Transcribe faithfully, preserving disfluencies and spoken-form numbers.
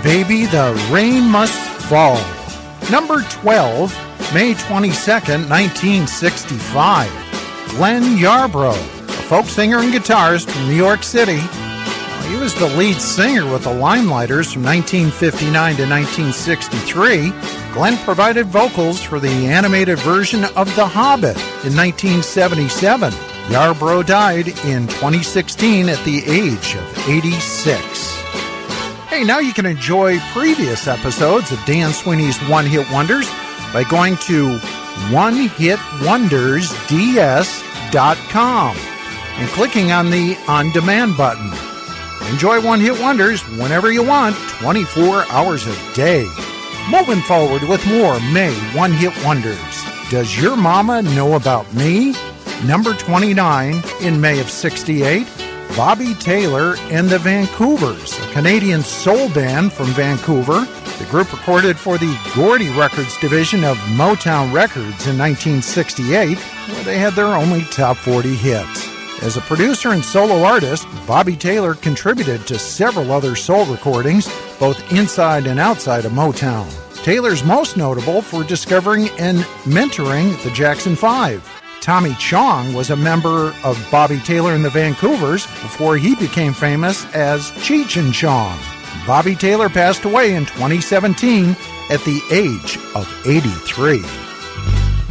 Baby, the Rain Must Fall. Number twelve, May twenty-second, nineteen sixty-five. Glenn Yarbrough, a folk singer and guitarist from New York City. He was the lead singer with the Limelighters from nineteen fifty-nine to nineteen sixty-three. Glenn provided vocals for the animated version of The Hobbit in nineteen seventy-seven. Yarbrough died in twenty sixteen at the age of eighty-six. Hey, now you can enjoy previous episodes of Dan Sweeney's One Hit Wonders by going to one hit wonders d s dot com and clicking on the On Demand button. Enjoy One Hit Wonders whenever you want, twenty-four hours a day. Moving forward with more May One Hit Wonders. Does Your Mama Know About Me? Number twenty-nine in May of sixty-eight. Bobby Taylor and the Vancouvers, a Canadian soul band from Vancouver. The group recorded for the Gordy Records division of Motown Records in nineteen sixty-eight, where they had their only top forty hits. As a producer and solo artist, Bobby Taylor contributed to several other soul recordings, both inside and outside of Motown. Taylor's most notable for discovering and mentoring the Jackson Five. Tommy Chong was a member of Bobby Taylor and the Vancouvers before he became famous as Cheech and Chong. Bobby Taylor passed away in twenty seventeen at the age of eighty-three.